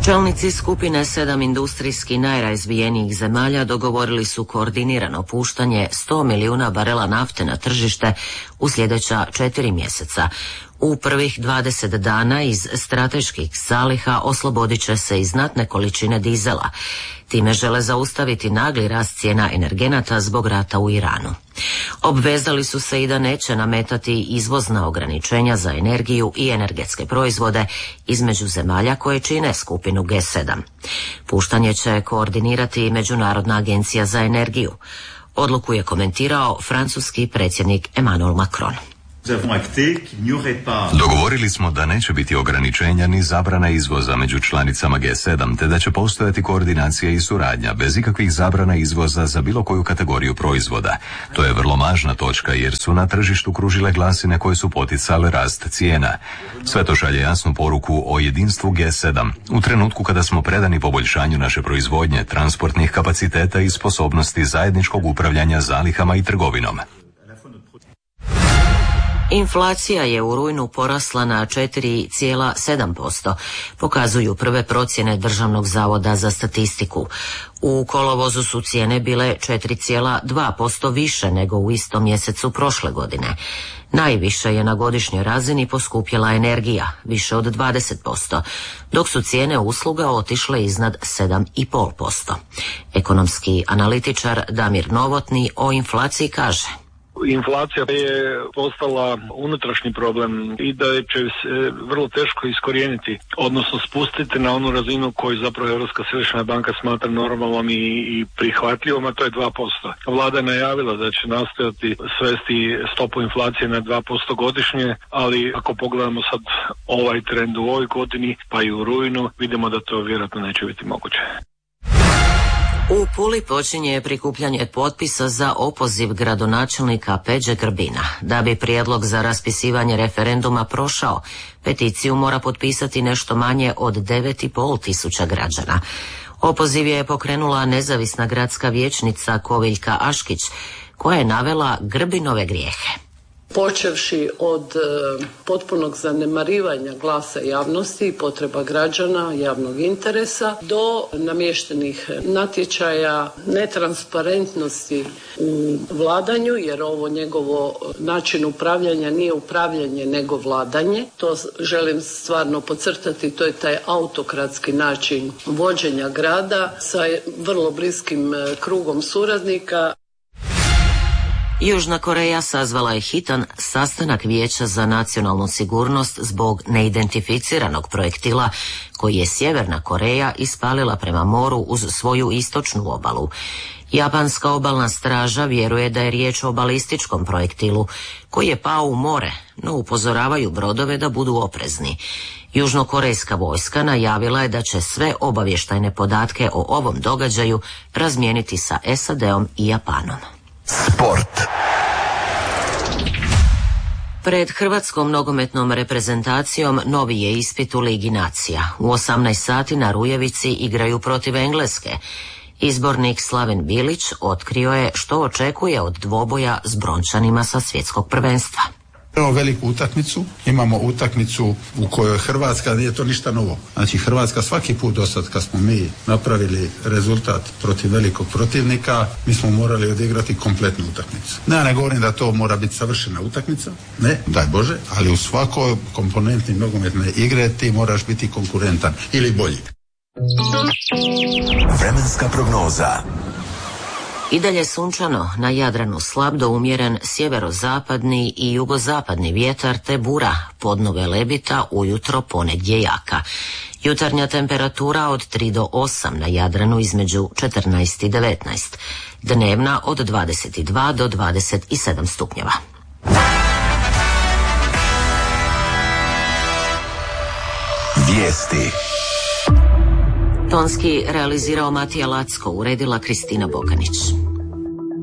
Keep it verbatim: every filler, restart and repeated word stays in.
Čelnici skupine sedam industrijski najrazvijenijih zemalja dogovorili su koordinirano puštanje sto milijuna barela nafte na tržište u sljedeća četiri mjeseca. U prvih dvadeset dana iz strateških zaliha oslobodit će se i znatne količine dizela. Time žele zaustaviti nagli rast cijena energenata zbog rata u Iranu. Obvezali su se i da neće nametati izvozna ograničenja za energiju i energetske proizvode između zemalja koje čine skupinu G sedam. Puštanje će koordinirati Međunarodna agencija za energiju. Odluku je komentirao francuski predsjednik Emmanuel Macron. Dogovorili smo da neće biti ograničenja ni zabrana izvoza među članicama G sedam, te da će postojati koordinacija i suradnja bez ikakvih zabrana izvoza za bilo koju kategoriju proizvoda. To je vrlo važna točka jer su na tržištu kružile glasine koje su poticale rast cijena. Sve to šalje jasnu poruku o jedinstvu G sedam u trenutku kada smo predani poboljšanju naše proizvodnje, transportnih kapaciteta i sposobnosti zajedničkog upravljanja zalihama i trgovinom. Inflacija je u rujnu porasla na četiri zarez sedam posto, pokazuju prve procjene Državnog zavoda za statistiku. U kolovozu su cijene bile četiri zarez dva posto više nego u istom mjesecu prošle godine. Najviše je na godišnjoj razini poskupjela energija, više od dvadeset posto, dok su cijene usluga otišle iznad sedam zarez pet posto. Ekonomski analitičar Damir Novotni o inflaciji kaže: Inflacija je postala unutrašnji problem i da će se vrlo teško iskorijeniti, odnosno spustiti na onu razinu koju zapravo Europska središnja banka smatra normalnom i, i prihvatljivom, a to je dva posto. Vlada je najavila da će nastojati svesti stopu inflacije na dva posto godišnje, ali ako pogledamo sad ovaj trend u ovoj godini, pa i u rujnu, vidimo da to vjerojatno neće biti moguće. U Puli počinje prikupljanje potpisa za opoziv gradonačelnika Peđe Grbina. Da bi prijedlog za raspisivanje referenduma prošao, peticiju mora potpisati nešto manje od devet i pol tisuća građana. Opoziv je pokrenula nezavisna gradska vijećnica Koviljka Aškić, koja je navela Grbinove grijehe. Počevši od e, potpunog zanemarivanja glasa javnosti i potreba građana, javnog interesa, do namještenih natječaja, netransparentnosti u vladanju, jer ovo njegovo način upravljanja nije upravljanje nego vladanje. To želim stvarno podcrtati, to je taj autokratski način vođenja grada sa vrlo bliskim krugom suradnika. Južna Koreja sazvala je hitan sastanak Vijeća za nacionalnu sigurnost zbog neidentificiranog projektila koji je Sjeverna Koreja ispalila prema moru uz svoju istočnu obalu. Japanska obalna straža vjeruje da je riječ o balističkom projektilu koji je pao u more, no upozoravaju brodove da budu oprezni. Južnokorejska vojska najavila je da će sve obavještajne podatke o ovom događaju razmijeniti sa S A D-om i Japanom. Sport. Pred hrvatskom nogometnom reprezentacijom novi je ispit u Ligi nacija. U osamnaest sati na Rujevici igraju protiv Engleske. Izbornik Slaven Bilić otkrio je što očekuje od dvoboja s Brončanima sa svjetskog prvenstva. Imamo veliku utakmicu, imamo utakmicu u kojoj Hrvatska, nije to ništa novo. Znači Hrvatska svaki put do sad kad smo mi napravili rezultat protiv velikog protivnika, mi smo morali odigrati kompletnu utakmicu. Ne, ja ne govorim da to mora biti savršena utakmica, ne, daj Bože, ali u svakoj komponenti nogometne igre ti moraš biti konkurentan ili bolji. Vremenska prognoza. I dalje sunčano, na Jadranu slab do umjeren sjeverozapadni i jugozapadni vjetar te bura, podno velebita, ujutro ponegdje jaka. Jutarnja temperatura od tri do osam, na Jadranu između četrnaest i devetnaest. Dnevna od dvadeset dva do dvadeset sedam stupnjeva. Vijesti. Tonski realizirao Matija Lacko, uredila Kristina Bokanić.